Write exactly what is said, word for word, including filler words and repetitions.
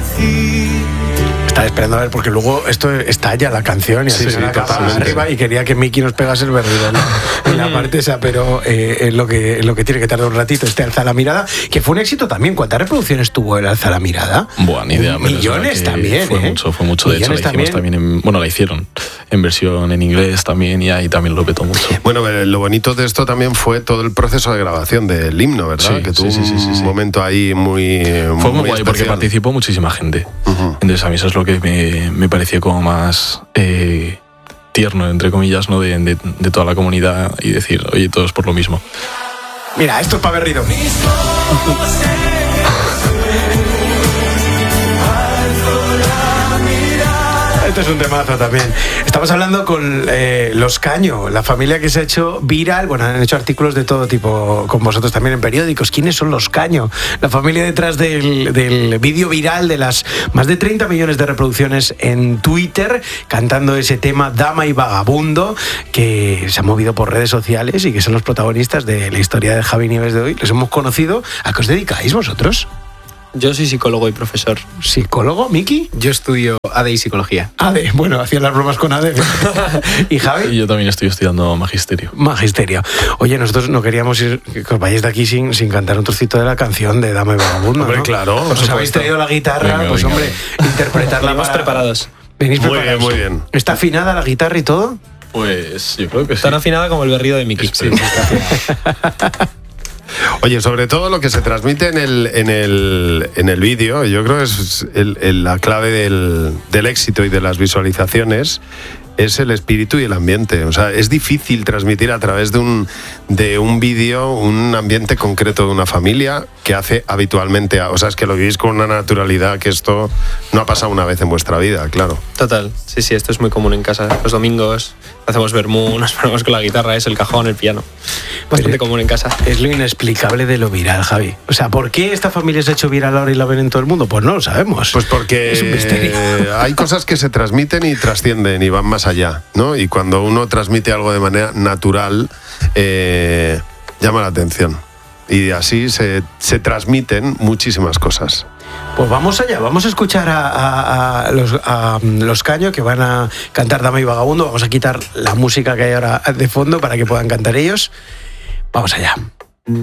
Estaba esperando a ver, porque luego esto estalla la canción y así Sí, se sí, la acaba totalmente. arriba, y quería que Miki nos pegase el berrido, ¿no? En la parte esa, pero eh, es lo que, es lo que tiene que tardar un ratito este Alza la Mirada, que fue un éxito también. ¿Cuántas reproducciones tuvo el Alza la Mirada? Buah, ni idea. pero es Millones verdad que también, Fue ¿eh? mucho, fue mucho. De hecho, la Millones hicimos también, en, bueno, la hicieron en versión en inglés también, y ahí también lo petó mucho. Bueno, eh, lo bonito de esto también fue todo el proceso de grabación del himno, ¿verdad? Sí, que tuvo sí, sí, sí, sí, un sí. momento ahí muy Fue muy, muy guay porque especial. participó muchísima gente. Ujú. Entonces a mí eso es lo que me, me pareció como más eh, tierno, entre comillas, ¿no? De, de, de toda la comunidad, y decir, oye, todos por lo mismo. Mira, esto es para berrido. Esto es un temazo también. Estamos hablando con eh, Los Caño, la familia que se ha hecho viral. Bueno, han hecho artículos de todo tipo con vosotros también en periódicos. ¿Quiénes son Los Caño? La familia detrás del, del vídeo viral de las más de treinta millones de reproducciones en Twitter, cantando ese tema Dama y Vagabundo, que se ha movido por redes sociales y que son los protagonistas de la historia de Javi Nieves de hoy. Les hemos conocido. ¿A qué os dedicáis vosotros? Yo soy psicólogo y profesor. ¿Psicólogo, Miki? Yo estudio A D E y psicología. Ade, bueno, hacían las bromas con Ade. ¿Y Javi? Y yo también estoy estudiando magisterio. Magisterio. Oye, nosotros no queríamos ir, que os vayáis de aquí sin, sin cantar un trocito de la canción de Dama y Vagabundo, Hombre, ¿no? claro, por Os habéis supuesto. traído la guitarra, Venga, pues venga. hombre, interpretarla. Estamos para- preparados. ¿Venís Muy bien, preparados? muy bien. ¿Está afinada la guitarra y todo? Pues yo creo que sí. Tan afinada como el berrido de Miki. Sí, sí, Oye, sobre todo lo que se transmite en el, en el, en el vídeo, yo creo que es el- el- la clave del, del éxito y de las visualizaciones, es el espíritu y el ambiente. O sea, es difícil transmitir a través de un, de un vídeo un ambiente concreto de una familia que hace habitualmente. O sea, es que lo vivís con una naturalidad que esto no ha pasado una vez en vuestra vida, claro. Total. Sí, sí, esto es muy común en casa. Los domingos hacemos vermú, nos ponemos con la guitarra, es el cajón, el piano. Bastante Oye, común en casa. Es lo inexplicable de lo viral, Javi. O sea, ¿por qué esta familia se ha hecho viral ahora y la ven en todo el mundo? Pues no lo sabemos. Pues porque Es un misterio. hay cosas que se transmiten y trascienden y van más allá, ¿no? Y cuando uno transmite algo de manera natural, eh, llama la atención. Y así se, se transmiten muchísimas cosas. Pues vamos allá, vamos a escuchar a, a- a los, a Los Caño, que van a cantar Dama y Vagabundo. Vamos a quitar la música que hay ahora de fondo para que puedan cantar ellos. Vamos allá.